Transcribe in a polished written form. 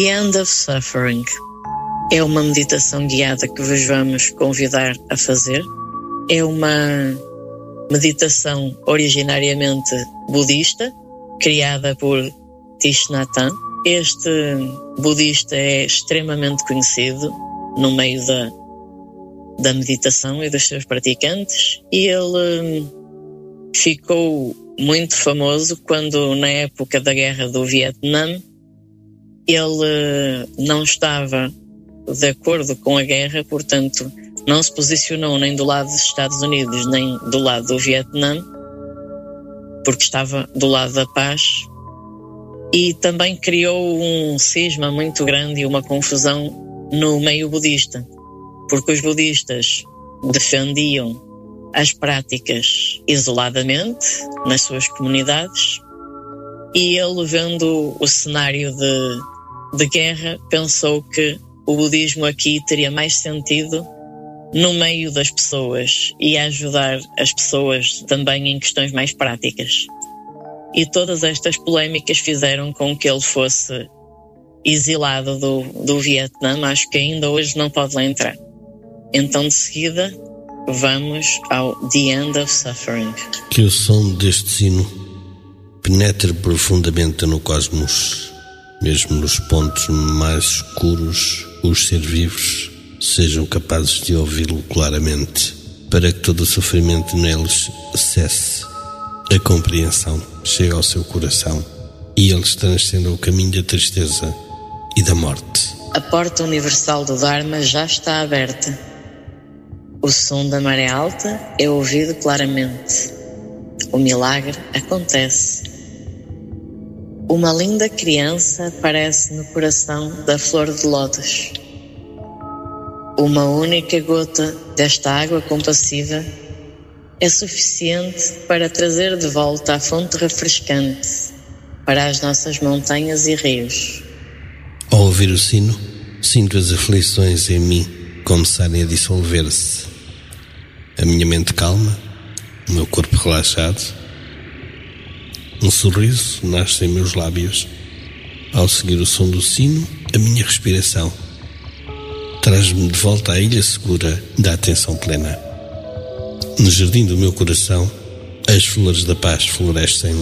The End of Suffering é uma meditação guiada que vos vamos convidar a fazer. É uma meditação originariamente budista, criada por Thich Nhat Hanh. Este budista é extremamente conhecido no meio da meditação e dos seus praticantes, e ele ficou muito famoso quando, na época da guerra do Vietnã, ele não estava de acordo com a guerra, portanto não se posicionou nem do lado dos Estados Unidos nem do lado do Vietnã, porque estava do lado da paz, e também criou um cisma muito grande e uma confusão no meio budista, porque os budistas defendiam as práticas isoladamente nas suas comunidades, e ele, vendo o cenário de guerra, pensou que o budismo aqui teria mais sentido no meio das pessoas e ajudar as pessoas também em questões mais práticas. E todas estas polémicas fizeram com que ele fosse exilado do Vietnã. Acho que ainda hoje não pode lá entrar. Então, de seguida, vamos ao The End of Suffering. Que o som deste sino penetre profundamente no cosmos, mesmo nos pontos mais escuros, os seres vivos sejam capazes de ouvi-lo claramente, para que todo o sofrimento neles cesse. A compreensão chega ao seu coração e eles transcendam o caminho da tristeza e da morte. A porta universal do Dharma já está aberta. O som da maré alta é ouvido claramente. O milagre acontece. Uma linda criança aparece no coração da flor de lótus. Uma única gota desta água compassiva é suficiente para trazer de volta a fonte refrescante para as nossas montanhas e rios. Ao ouvir o sino, sinto as aflições em mim começarem a dissolver-se. A minha mente calma, o meu corpo relaxado. Um sorriso nasce em meus lábios. Ao seguir o som do sino, a minha respiração traz-me de volta à ilha segura da atenção plena. No jardim do meu coração, as flores da paz florescem